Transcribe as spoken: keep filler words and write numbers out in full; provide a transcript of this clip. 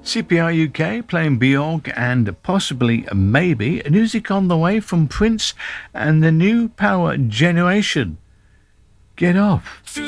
C P R U K playing Bjork and possibly Maybe. Music on the way from Prince and the New Power Generation. Get off.